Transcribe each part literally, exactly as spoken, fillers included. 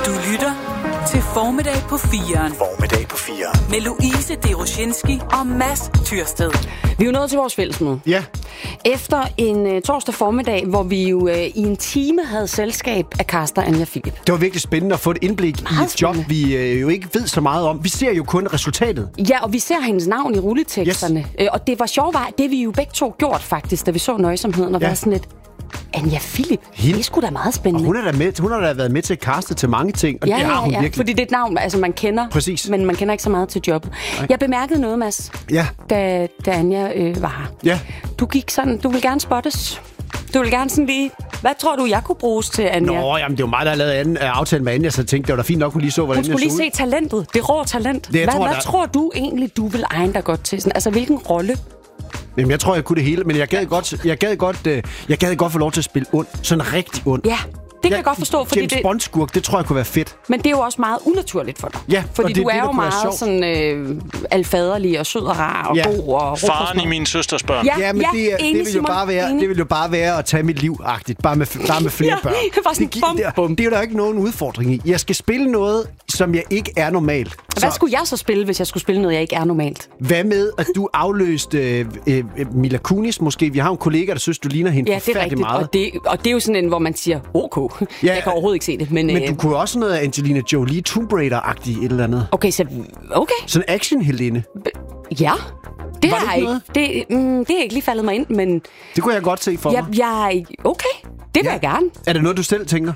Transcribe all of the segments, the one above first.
Du lytter til Formiddag på firen. Formiddag på firen. Med Louise Deroshinski og Mads Tyrsted. Vi er jo nået til vores fællesmøde. Ja. Efter en uh, torsdag formiddag, hvor vi jo uh, i en time havde selskab af Karsten og Anja Philip. Det var virkelig spændende at få et indblik Meget i et job, spændende. vi øh, jo ikke ved så meget om. Vi ser jo kun resultatet. Ja, og vi ser hendes navn i rulleteksterne. Yes. Uh, og det var sjovt, var, det vi jo begge to gjort faktisk, da vi så nøjsomheden og Ja. var sådan lidt... Anja Philip, Hende? det er sgu da meget spændende. Og hun, er da med, hun har da været med til at kaste til mange ting, og Ja, det har hun ja, ja, virkelig. fordi det er et navn, altså man kender, Præcis. men man kender ikke så meget til jobbet. Nej. Jeg bemærkede noget, Mads, Ja. da, da Anja øh, var her. Ja. Du gik sådan, du vil gerne spottes. Du vil gerne sådan lige, hvad tror du, jeg kunne bruges til, Anja? Nå, jamen det var mig, der havde lavet anden uh, aftale med Anja, så jeg tænkte, det var da fint nok, hun lige så, hvordan Hun skulle jeg lige så se talentet, det rå talent. Det, jeg hvad tror, hvad der- tror du egentlig, du vil egne dig godt til? Sådan, altså, hvilken rolle? Jamen, jeg tror, jeg kunne det hele, men jeg gad godt, jeg gad godt, uh, jeg gad godt få lov til at spille ond. Sådan rigtig ond. Ja, det kan jeg godt forstå, fordi James det, Bond-skurk, det tror jeg kunne være fedt. men det er jo også meget unaturligt for dig. Ja, fordi og det er du er det, der jo kunne være meget sjovt. sådan øh, alfaderlig og sød og rar og Ja. god og Faren i min søsters børn. Ja, Ja, men ja, det, er- enig, det, vil jo Simon, bare være, enig. det vil jo bare være at tage mit liv-agtigt, bare med, bare med flere Ja, børn. bare sådan det, gi- bum, det, er- bum. det er jo der ikke nogen udfordring i. Jeg skal spille noget, som jeg ikke er normalt. Hvad skulle jeg så spille, hvis jeg skulle spille noget, jeg ikke er normalt? Hvad med, at du afløste øh, øh, Mila Kunis måske? Vi har en kollega, der synes, du ligner hende Ja, det er forfærdelig rigtigt. meget. Og det, og det er jo sådan en, hvor man siger, ok. Ja, Jeg kan overhovedet ikke se det, men... Men øh, du kunne også noget af Angelina Jolie, Tomb Raider-agtigt et eller andet. Okay, så... Okay, Sådan en actionheldinde. ja. Det Var har det jeg ikke ikke. Det, mm, det er ikke lige faldet mig ind, men... Det kunne jeg godt se for Jeg, mig. jeg, okay, det vil Ja. jeg gerne. Er det noget, du selv tænker?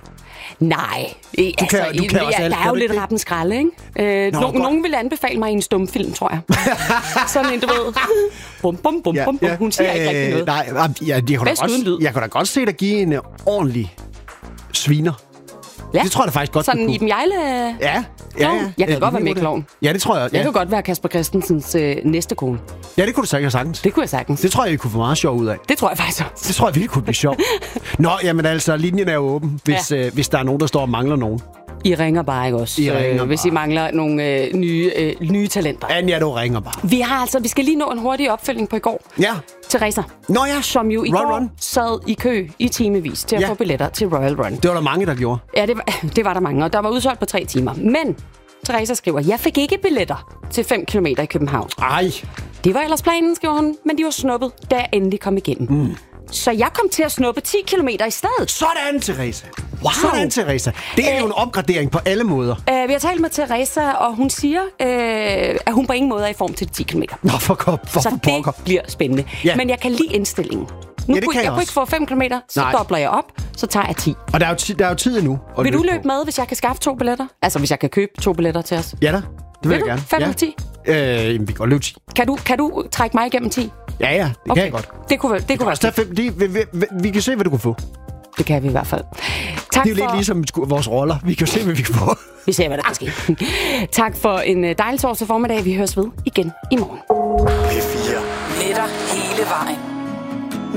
Nej. Du kan- du kan også ja, alt, der er kan jo du lidt ikke det? rappen skralde, ikke? Øh, Nå, no, godt. nogen vil anbefale mig i en stumfilm, tror jeg. Sådan en, du ved. Bum, bum, bum, bum, bum. Hun siger ikke rigtig noget. Nej, ja, jeg, kan da Bedst uden lyd. godt, jeg kan da godt se dig give en uh, ordentlig sviner. Ja. Det tror jeg da faktisk godt, du Sådan kunne. i den jejle... Ja, ja, Klovn? ja. Jeg kan ja, godt være med i det. Klovn. Ja, det tror jeg. Jeg Ja, kan godt være Kasper Christensens øh, næste kone. ja det kunne du sikkert sagtens. Det kunne jeg sagtens. Det tror jeg, vi kunne få meget sjov ud af. Det tror jeg faktisk også. Det tror jeg virkelig kunne blive sjovt. Nå, jamen altså, linjen er jo åben, hvis, Ja. øh, hvis der er nogen, der står og mangler nogen. I ringer bare, ikke også? I ringer hvis bare. I mangler nogle øh, nye, øh, nye talenter. Anja, du ringer bare. Vi har altså, vi skal lige nå en hurtig opfølgning på i går. Ja. Teresa, Nå ja, som jo i Run, går run. sad i kø i timevis til at Ja. få billetter til Royal Run. Det var der mange, der gjorde. Ja, det var, det var der mange, og der var udsolgt på tre timer. Men Teresa skriver, jeg fik ikke billetter til fem kilometer i København. Ej, Det var ellers planen, skriver hun, men de var snuppet, da jeg endelig kom igennem. Mm. Så jeg kom til at snuppe ti kilometer i stedet. sådan, Teresa. Wow. Sådan, Teresa. Det er jo en opgradering på alle måder. Uh, vi har talt med Teresa, og hun siger, uh, at hun på ingen måde er i form til de ti kilometer. Nå, for kop, for Så pokker. det bliver spændende. Ja. Men jeg kan lide indstillingen. Nu Ja, det kunne, kan jeg jeg kunne ikke få fem kilometer, så Nej. dobler jeg op, så tager jeg ti. Og der er jo, ti- der er jo tid endnu. at Vil du løbe løbe på. med, hvis jeg kan skaffe to billetter? Altså, hvis jeg kan købe to billetter til os. Ja da, det vil, Vil jeg du? gerne. Fem ja. eller ti? Øh, jamen, vi kan godt løbe ti. Kan du, kan du trække mig igennem ti? Ja, ja, det Okay. kan jeg godt. Det kunne, vel- det kunne Også være tage fem, de, vi, vi, vi, vi kan se, hvad du kan få. Det kan vi i hvert fald. Tak Det er jo for... lidt ligesom sku- vores roller. Vi kan jo se, hvad vi kan få. Vi ser, hvad der kan ske. Tak for en øh, dejlig torsdag formiddag. Vi høres ved igen i morgen. P fire. Med dig hele vejen.